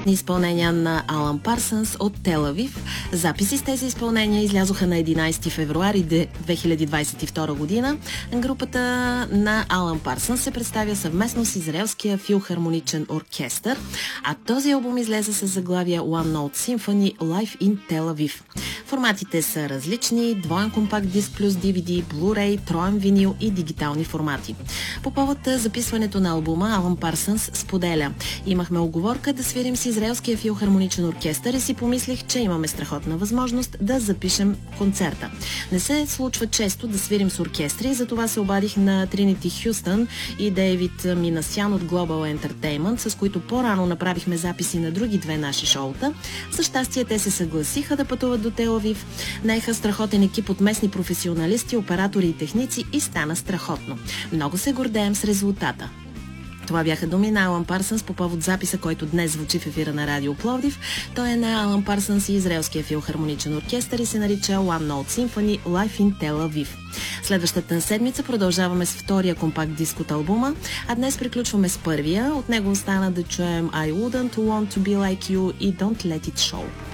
концертни изпълнения на Алан Парсънс от Тел Авив. Записи с тези изпълнения излязоха на 11 февруари 2022 година. Групата на Алан Парсънс се представя съвместно с Израелския филхармоничен оркестър, а този албум излезе с заглавие One Note Symphony Live in Tel Aviv. Форматите са различни: двоен компакт диск плюс DVD, Blu-ray, троен винил и дигитални формати. По повод записването на албума Алан Парсънс споделя: имахме уговорка да свирим с Израелския филхармоничен оркестър и си помислих, че имаме страхотна възможност да запишем концерта. Не се случва често да свирим с оркестри и затова се обадих на Тринити Хюстън и Дейвид Минасян от Global Entertainment, с които по-рано направихме записи на други две наши шоута. За щастие те се съгласиха да пътуват до Тел Авив. Наеха страхотен екип от местни професионалисти, оператори и техници и стана страхотно. Много се гордеем с резултата. Това бяха думи на Алан Парсънс по повод записа, който днес звучи в ефира на Радио Пловдив. Той е на Алан Парсънс и Израелския филхармоничен оркестър и се нарича One Note Symphony Live in Tel Aviv. Следващата седмица продължаваме с втория компакт диск от албума, а днес приключваме с първия. От него остана да чуем I Wouldn't Want to Be Like You и Don't Let It Show.